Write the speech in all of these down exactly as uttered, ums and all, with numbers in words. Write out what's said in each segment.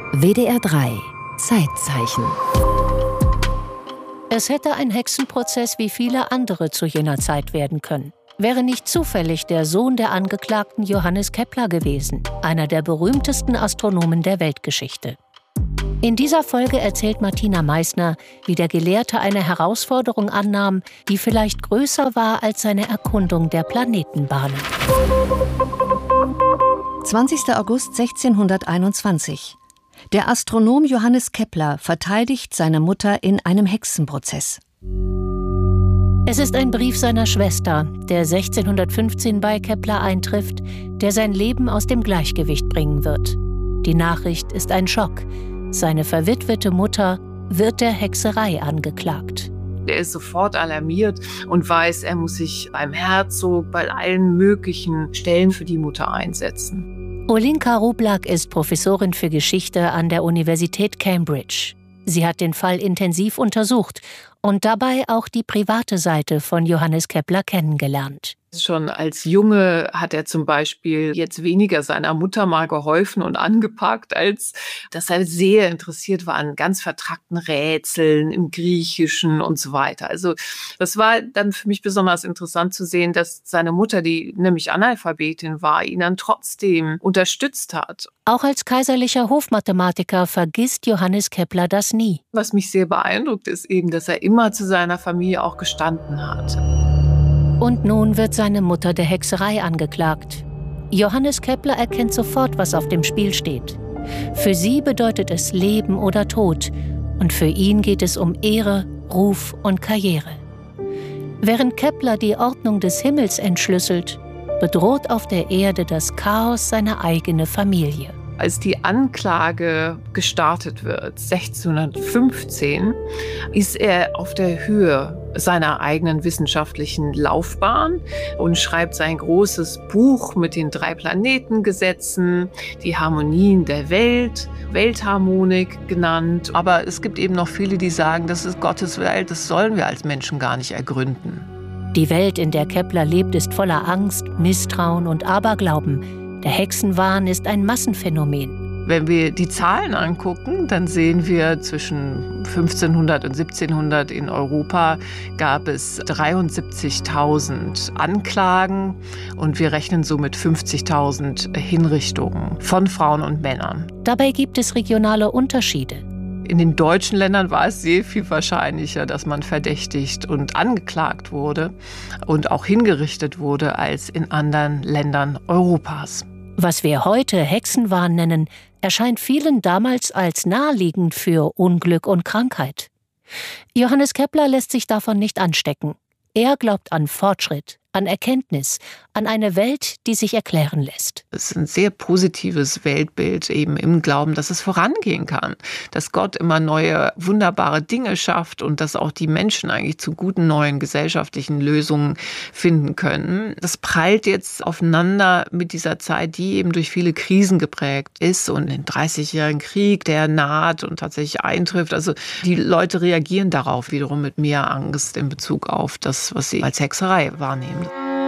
W D R drei Zeitzeichen. Es hätte ein Hexenprozess wie viele andere zu jener Zeit werden können. Wäre nicht zufällig der Sohn der Angeklagten Johannes Kepler gewesen, einer der berühmtesten Astronomen der Weltgeschichte. In dieser Folge erzählt Martina Meissner, wie der Gelehrte eine Herausforderung annahm, die vielleicht größer war als seine Erkundung der Planetenbahnen. zwanzigster August sechzehnhunderteinundzwanzig. Der Astronom Johannes Kepler verteidigt seine Mutter in einem Hexenprozess. Es ist ein Brief seiner Schwester, der sechzehnhundertfünfzehn bei Kepler eintrifft, der sein Leben aus dem Gleichgewicht bringen wird. Die Nachricht ist ein Schock. Seine verwitwete Mutter wird der Hexerei angeklagt. Er ist sofort alarmiert und weiß, er muss sich beim Herzog bei allen möglichen Stellen für die Mutter einsetzen. Olinka Rublak ist Professorin für Geschichte an der Universität Cambridge. Sie hat den Fall intensiv untersucht und dabei auch die private Seite von Johannes Kepler kennengelernt. Schon als Junge hat er zum Beispiel jetzt weniger seiner Mutter mal geholfen und angepackt, als dass er sehr interessiert war an ganz vertrackten Rätseln im Griechischen und so weiter. Also das war dann für mich besonders interessant zu sehen, dass seine Mutter, die nämlich Analphabetin war, ihn dann trotzdem unterstützt hat. Auch als kaiserlicher Hofmathematiker vergisst Johannes Kepler das nie. Was mich sehr beeindruckt, ist eben, dass er immer zu seiner Familie auch gestanden hat. Und nun wird seine Mutter der Hexerei angeklagt. Johannes Kepler erkennt sofort, was auf dem Spiel steht. Für sie bedeutet es Leben oder Tod. Und für ihn geht es um Ehre, Ruf und Karriere. Während Kepler die Ordnung des Himmels entschlüsselt, bedroht auf der Erde das Chaos seine eigene Familie. Als die Anklage gestartet wird, sechzehnhundertfünfzehn, ist er auf der Höhe seiner eigenen wissenschaftlichen Laufbahn und schreibt sein großes Buch mit den drei Planetengesetzen, die Harmonien der Welt, Weltharmonik genannt. Aber es gibt eben noch viele, die sagen, das ist Gottes Welt, das sollen wir als Menschen gar nicht ergründen. Die Welt, in der Kepler lebt, ist voller Angst, Misstrauen und Aberglauben. Der Hexenwahn ist ein Massenphänomen. Wenn wir die Zahlen angucken, dann sehen wir, zwischen fünfzehnhundert und siebzehnhundert in Europa gab es dreiundsiebzigtausend Anklagen und wir rechnen so mit fünfzigtausend Hinrichtungen von Frauen und Männern. Dabei gibt es regionale Unterschiede. In den deutschen Ländern war es sehr viel wahrscheinlicher, dass man verdächtigt und angeklagt wurde und auch hingerichtet wurde, als in anderen Ländern Europas. Was wir heute Hexenwahn nennen, erscheint vielen damals als naheliegend für Unglück und Krankheit. Johannes Kepler lässt sich davon nicht anstecken. Er glaubt an Fortschritt, an Erkenntnis, an eine Welt, die sich erklären lässt. Es ist ein sehr positives Weltbild, eben im Glauben, dass es vorangehen kann, dass Gott immer neue, wunderbare Dinge schafft und dass auch die Menschen eigentlich zu guten neuen gesellschaftlichen Lösungen finden können. Das prallt jetzt aufeinander mit dieser Zeit, die eben durch viele Krisen geprägt ist und den dreißigjährigen Krieg, der naht und tatsächlich eintrifft. Also die Leute reagieren darauf wiederum mit mehr Angst in Bezug auf das, was sie als Hexerei wahrnehmen.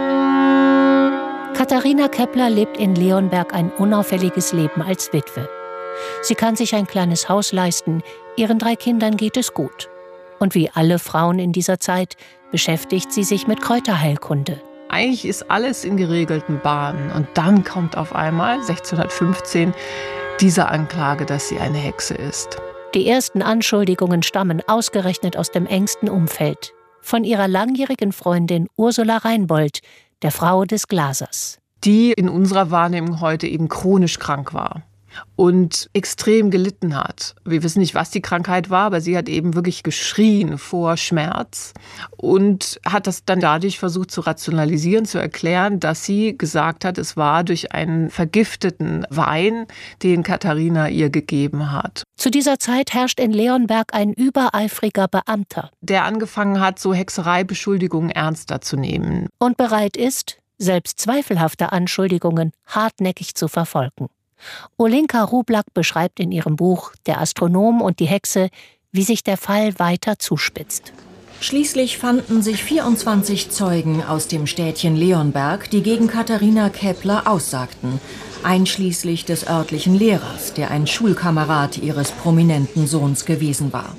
Katharina Kepler lebt in Leonberg ein unauffälliges Leben als Witwe. Sie kann sich ein kleines Haus leisten, ihren drei Kindern geht es gut. Und wie alle Frauen in dieser Zeit beschäftigt sie sich mit Kräuterheilkunde. Eigentlich ist alles in geregelten Bahnen und dann kommt auf einmal sechzehnhundertfünfzehn diese Anklage, dass sie eine Hexe ist. Die ersten Anschuldigungen stammen ausgerechnet aus dem engsten Umfeld. Von ihrer langjährigen Freundin Ursula Reinbold, der Frau des Glasers. Die in unserer Wahrnehmung heute eben chronisch krank war und extrem gelitten hat. Wir wissen nicht, was die Krankheit war, aber sie hat eben wirklich geschrien vor Schmerz und hat das dann dadurch versucht zu rationalisieren, zu erklären, dass sie gesagt hat, es war durch einen vergifteten Wein, den Katharina ihr gegeben hat. Zu dieser Zeit herrscht in Leonberg ein übereifriger Beamter, der angefangen hat, so Hexereibeschuldigungen ernster zu nehmen. Und bereit ist, selbst zweifelhafte Anschuldigungen hartnäckig zu verfolgen. Olinka Rublak beschreibt in ihrem Buch »Der Astronom und die Hexe«, wie sich der Fall weiter zuspitzt. Schließlich fanden sich vierundzwanzig Zeugen aus dem Städtchen Leonberg, die gegen Katharina Kepler aussagten, einschließlich des örtlichen Lehrers, der ein Schulkamerad ihres prominenten Sohns gewesen war.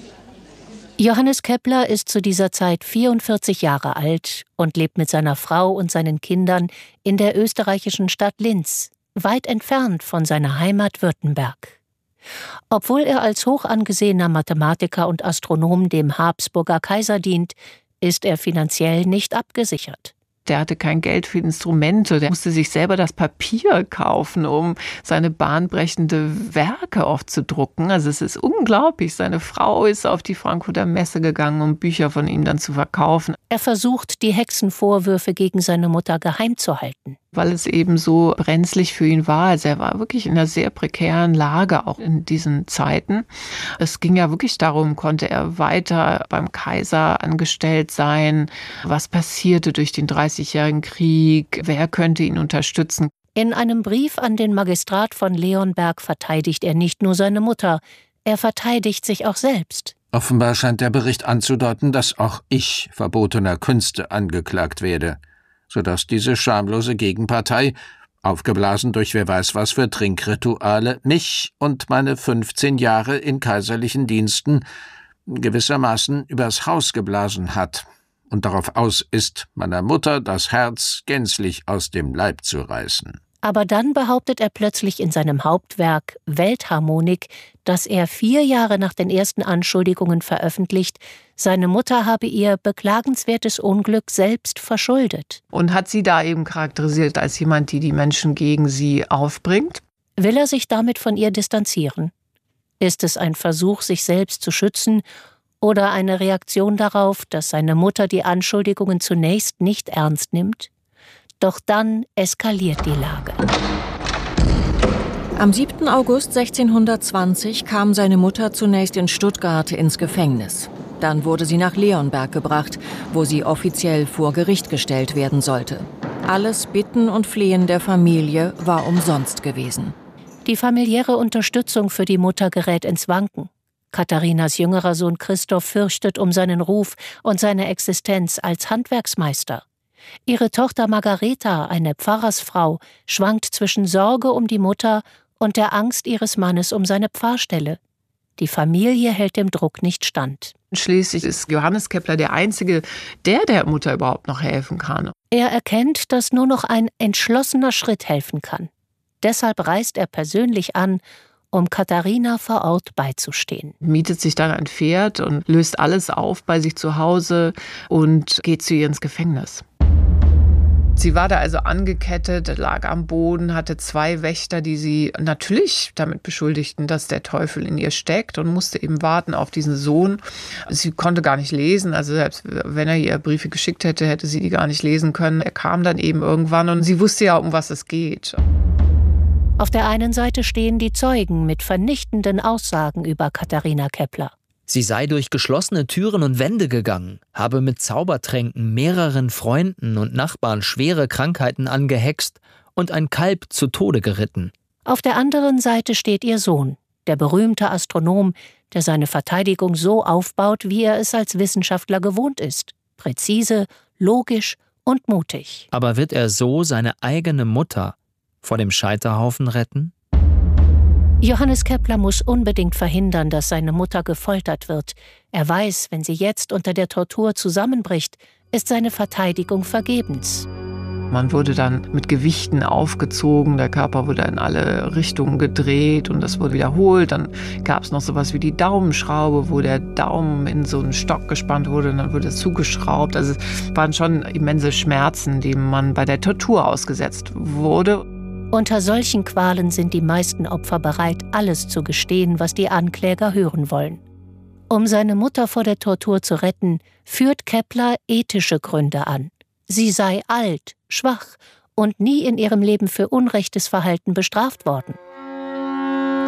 Johannes Kepler ist zu dieser Zeit vierundvierzig Jahre alt und lebt mit seiner Frau und seinen Kindern in der österreichischen Stadt Linz, weit entfernt von seiner Heimat Württemberg. Obwohl er als hoch angesehener Mathematiker und Astronom dem Habsburger Kaiser dient, ist er finanziell nicht abgesichert. Der hatte kein Geld für Instrumente, der musste sich selber das Papier kaufen, um seine bahnbrechende Werke aufzudrucken. Also es ist unglaublich. Seine Frau ist auf die Frankfurter Messe gegangen, um Bücher von ihm dann zu verkaufen. Er versucht, die Hexenvorwürfe gegen seine Mutter geheim zu halten. Weil es eben so brenzlig für ihn war. Also er war wirklich in einer sehr prekären Lage, auch in diesen Zeiten. Es ging ja wirklich darum, konnte er weiter beim Kaiser angestellt sein? Was passierte durch den dreißigjährigen Krieg? Wer könnte ihn unterstützen? In einem Brief an den Magistrat von Leonberg verteidigt er nicht nur seine Mutter, er verteidigt sich auch selbst. Offenbar scheint der Bericht anzudeuten, dass auch ich verbotener Künste angeklagt werde, sodass diese schamlose Gegenpartei, aufgeblasen durch wer weiß was für Trinkrituale, mich und meine fünfzehn Jahre in kaiserlichen Diensten gewissermaßen übers Haus geblasen hat und darauf aus ist, meiner Mutter das Herz gänzlich aus dem Leib zu reißen. Aber dann behauptet er plötzlich in seinem Hauptwerk Weltharmonik, dass er vier Jahre nach den ersten Anschuldigungen veröffentlicht, seine Mutter habe ihr beklagenswertes Unglück selbst verschuldet. Und hat sie da eben charakterisiert als jemand, die die Menschen gegen sie aufbringt? Will er sich damit von ihr distanzieren? Ist es ein Versuch, sich selbst zu schützen, oder eine Reaktion darauf, dass seine Mutter die Anschuldigungen zunächst nicht ernst nimmt? Doch dann eskaliert die Lage. Am siebten August sechzehnhundertzwanzig kam seine Mutter zunächst in Stuttgart ins Gefängnis. Dann wurde sie nach Leonberg gebracht, wo sie offiziell vor Gericht gestellt werden sollte. Alles Bitten und Flehen der Familie war umsonst gewesen. Die familiäre Unterstützung für die Mutter gerät ins Wanken. Katharinas jüngerer Sohn Christoph fürchtet um seinen Ruf und seine Existenz als Handwerksmeister. Ihre Tochter Margareta, eine Pfarrersfrau, schwankt zwischen Sorge um die Mutter und der Angst ihres Mannes um seine Pfarrstelle. Die Familie hält dem Druck nicht stand. Schließlich ist Johannes Kepler der Einzige, der der Mutter überhaupt noch helfen kann. Er erkennt, dass nur noch ein entschlossener Schritt helfen kann. Deshalb reist er persönlich an, um Katharina vor Ort beizustehen. Mietet sich dann ein Pferd und löst alles auf bei sich zu Hause und geht zu ihr ins Gefängnis. Sie war da also angekettet, lag am Boden, hatte zwei Wächter, die sie natürlich damit beschuldigten, dass der Teufel in ihr steckt, und musste eben warten auf diesen Sohn. Sie konnte gar nicht lesen, also selbst wenn er ihr Briefe geschickt hätte, hätte sie die gar nicht lesen können. Er kam dann eben irgendwann und sie wusste ja, um was es geht. Auf der einen Seite stehen die Zeugen mit vernichtenden Aussagen über Katharina Kepler. Sie sei durch geschlossene Türen und Wände gegangen, habe mit Zaubertränken mehreren Freunden und Nachbarn schwere Krankheiten angehext und ein Kalb zu Tode geritten. Auf der anderen Seite steht ihr Sohn, der berühmte Astronom, der seine Verteidigung so aufbaut, wie er es als Wissenschaftler gewohnt ist. Präzise, logisch und mutig. Aber wird er so seine eigene Mutter vor dem Scheiterhaufen retten? Johannes Kepler muss unbedingt verhindern, dass seine Mutter gefoltert wird. Er weiß, wenn sie jetzt unter der Tortur zusammenbricht, ist seine Verteidigung vergebens. Man wurde dann mit Gewichten aufgezogen, der Körper wurde in alle Richtungen gedreht und das wurde wiederholt. Dann gab es noch sowas wie die Daumenschraube, wo der Daumen in so einen Stock gespannt wurde und dann wurde es zugeschraubt. Also es waren schon immense Schmerzen, denen man bei der Tortur ausgesetzt wurde. Unter solchen Qualen sind die meisten Opfer bereit, alles zu gestehen, was die Ankläger hören wollen. Um seine Mutter vor der Tortur zu retten, führt Kepler ethische Gründe an. Sie sei alt, schwach und nie in ihrem Leben für unrechtes Verhalten bestraft worden.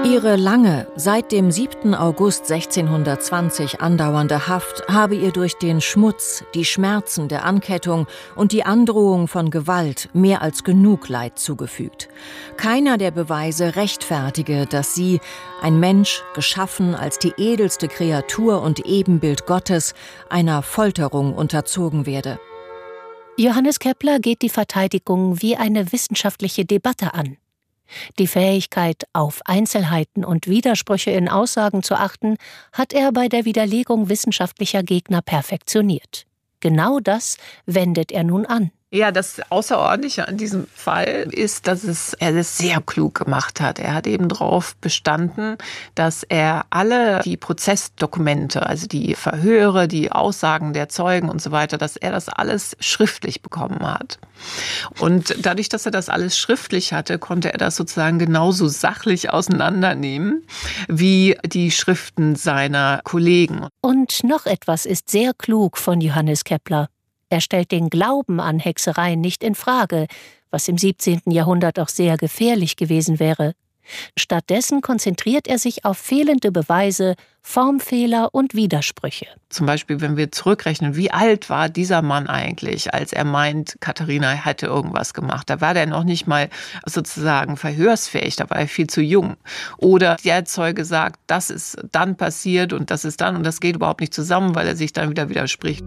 Ihre lange, seit dem siebten August sechzehnhundertzwanzig andauernde Haft habe ihr durch den Schmutz, die Schmerzen der Ankettung und die Androhung von Gewalt mehr als genug Leid zugefügt. Keiner der Beweise rechtfertige, dass sie, ein Mensch, geschaffen als die edelste Kreatur und Ebenbild Gottes, einer Folterung unterzogen werde. Johannes Kepler geht die Verteidigung wie eine wissenschaftliche Debatte an. Die Fähigkeit, auf Einzelheiten und Widersprüche in Aussagen zu achten, hat er bei der Widerlegung wissenschaftlicher Gegner perfektioniert. Genau das wendet er nun an. Ja, das Außerordentliche an diesem Fall ist, dass es, er es sehr klug gemacht hat. Er hat eben darauf bestanden, dass er alle die Prozessdokumente, also die Verhöre, die Aussagen der Zeugen und so weiter, dass er das alles schriftlich bekommen hat. Und dadurch, dass er das alles schriftlich hatte, konnte er das sozusagen genauso sachlich auseinandernehmen wie die Schriften seiner Kollegen. Und noch etwas ist sehr klug von Johannes Kepler. Er stellt den Glauben an Hexerei nicht in Frage, was im siebzehnten Jahrhundert auch sehr gefährlich gewesen wäre. Stattdessen konzentriert er sich auf fehlende Beweise, Formfehler und Widersprüche. Zum Beispiel, wenn wir zurückrechnen, wie alt war dieser Mann eigentlich, als er meint, Katharina hätte irgendwas gemacht. Da war der noch nicht mal sozusagen verhörsfähig, da war er viel zu jung. Oder der Zeuge sagt, das ist dann passiert und das ist dann und das geht überhaupt nicht zusammen, weil er sich dann wieder widerspricht.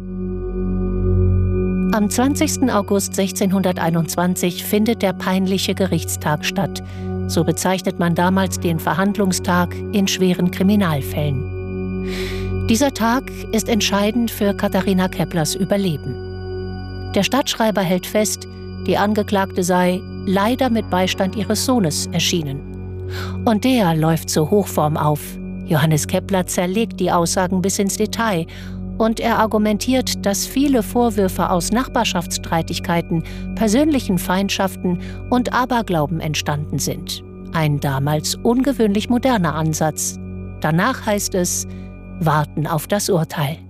Am zwanzigsten August sechzehnhunderteinundzwanzig findet der peinliche Gerichtstag statt. So bezeichnet man damals den Verhandlungstag in schweren Kriminalfällen. Dieser Tag ist entscheidend für Katharina Keplers Überleben. Der Stadtschreiber hält fest, die Angeklagte sei leider mit Beistand ihres Sohnes erschienen. Und der läuft zur Hochform auf. Johannes Kepler zerlegt die Aussagen bis ins Detail. Und er argumentiert, dass viele Vorwürfe aus Nachbarschaftsstreitigkeiten, persönlichen Feindschaften und Aberglauben entstanden sind. Ein damals ungewöhnlich moderner Ansatz. Danach heißt es, warten auf das Urteil.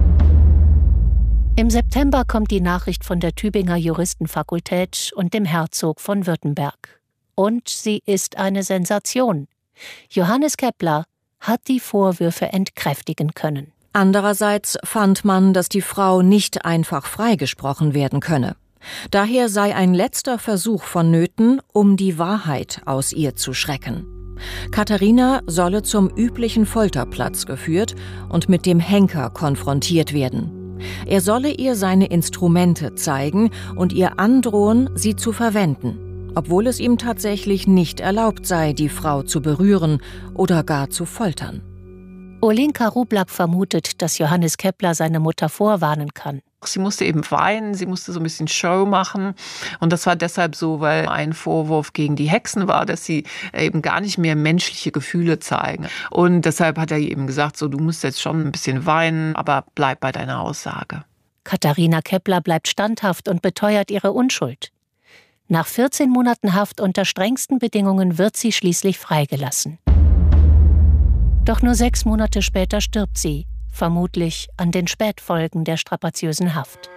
Im September kommt die Nachricht von der Tübinger Juristenfakultät und dem Herzog von Württemberg. Und sie ist eine Sensation. Johannes Kepler hat die Vorwürfe entkräftigen können. Andererseits fand man, dass die Frau nicht einfach freigesprochen werden könne. Daher sei ein letzter Versuch vonnöten, um die Wahrheit aus ihr zu schrecken. Katharina solle zum üblichen Folterplatz geführt und mit dem Henker konfrontiert werden. Er solle ihr seine Instrumente zeigen und ihr androhen, sie zu verwenden, obwohl es ihm tatsächlich nicht erlaubt sei, die Frau zu berühren oder gar zu foltern. Olenka Rublak vermutet, dass Johannes Kepler seine Mutter vorwarnen kann. Sie musste eben weinen, sie musste so ein bisschen Show machen. Und das war deshalb so, weil ein Vorwurf gegen die Hexen war, dass sie eben gar nicht mehr menschliche Gefühle zeigen. Und deshalb hat er eben gesagt, so, du musst jetzt schon ein bisschen weinen, aber bleib bei deiner Aussage. Katharina Kepler bleibt standhaft und beteuert ihre Unschuld. Nach vierzehn Monaten Haft unter strengsten Bedingungen wird sie schließlich freigelassen. Doch nur sechs Monate später stirbt sie, vermutlich an den Spätfolgen der strapaziösen Haft.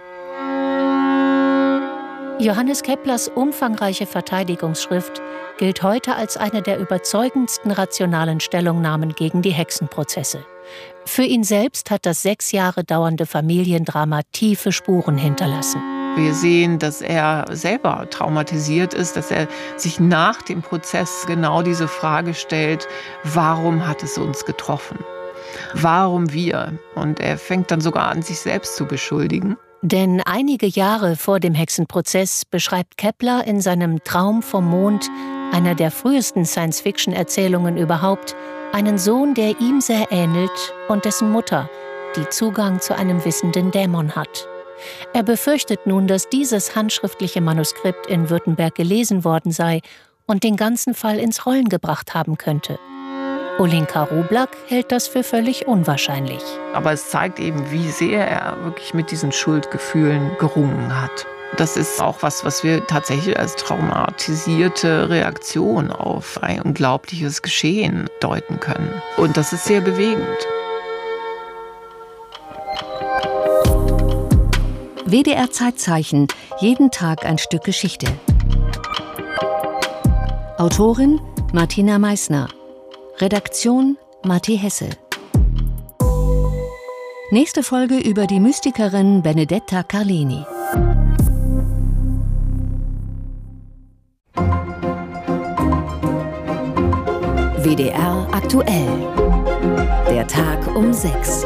Johannes Keplers umfangreiche Verteidigungsschrift gilt heute als eine der überzeugendsten rationalen Stellungnahmen gegen die Hexenprozesse. Für ihn selbst hat das sechs Jahre dauernde Familiendrama tiefe Spuren hinterlassen. Wir sehen, dass er selber traumatisiert ist, dass er sich nach dem Prozess genau diese Frage stellt, warum hat es uns getroffen? Warum wir? Und er fängt dann sogar an, sich selbst zu beschuldigen. Denn einige Jahre vor dem Hexenprozess beschreibt Kepler in seinem Traum vom Mond, einer der frühesten Science-Fiction-Erzählungen überhaupt, einen Sohn, der ihm sehr ähnelt und dessen Mutter, die Zugang zu einem wissenden Dämon hat. Er befürchtet nun, dass dieses handschriftliche Manuskript in Württemberg gelesen worden sei und den ganzen Fall ins Rollen gebracht haben könnte. Olenka Rublak hält das für völlig unwahrscheinlich. Aber es zeigt eben, wie sehr er wirklich mit diesen Schuldgefühlen gerungen hat. Das ist auch was, was wir tatsächlich als traumatisierte Reaktion auf ein unglaubliches Geschehen deuten können. Und das ist sehr bewegend. W D R Zeitzeichen, jeden Tag ein Stück Geschichte. Autorin Martina Meissner. Redaktion Matti Hesse. Nächste Folge über die Mystikerin Benedetta Carlini. W D R aktuell. Der Tag um sechs.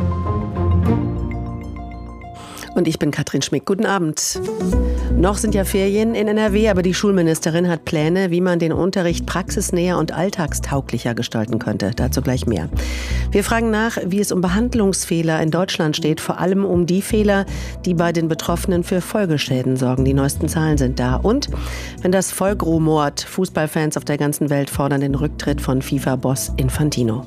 Und ich bin Katrin Schmick. Guten Abend. Noch sind ja Ferien in N R W, aber die Schulministerin hat Pläne, wie man den Unterricht praxisnäher und alltagstauglicher gestalten könnte. Dazu gleich mehr. Wir fragen nach, wie es um Behandlungsfehler in Deutschland steht, vor allem um die Fehler, die bei den Betroffenen für Folgeschäden sorgen. Die neuesten Zahlen sind da. Und wenn das Volk rumort, Fußballfans auf der ganzen Welt fordern den Rücktritt von FIFA-Boss Infantino.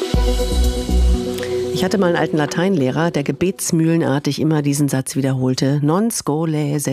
Ich hatte mal einen alten Lateinlehrer, der gebetsmühlenartig immer diesen Satz wiederholte: Non scole